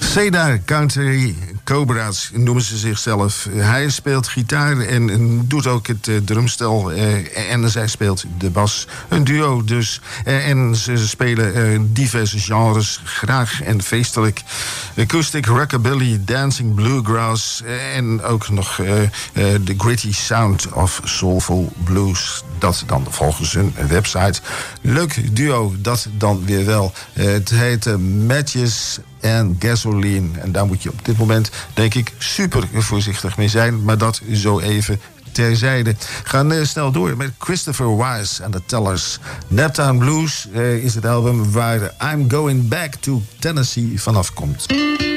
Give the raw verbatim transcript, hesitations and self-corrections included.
Cedar Country Cobra's noemen ze zichzelf. Hij speelt gitaar en, en doet ook het uh, drumstel. Uh, en zij speelt de bas. Een duo dus. Uh, en ze spelen uh, diverse genres, graag en feestelijk. Acoustic, rockabilly, dancing, bluegrass. Uh, en ook nog uh, uh, the gritty sound of soulful blues. Dat dan volgens hun website. Leuk duo, dat dan weer wel. Uh, het heet uh, Matches en Gasoline. En daar moet je op dit moment, denk ik, super voorzichtig mee zijn. Maar dat zo even terzijde. Gaan uh, snel door met Christopher Wise en de Tellers. Naptown Blues uh, is het album waar I'm Going Back to Tennessee vanaf komt.